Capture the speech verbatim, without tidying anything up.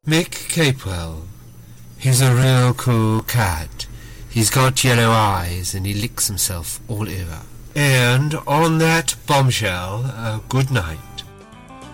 Mick Capewell. He's a real cool cat. He's got yellow eyes and he licks himself all over. And on that bombshell, uh, good night.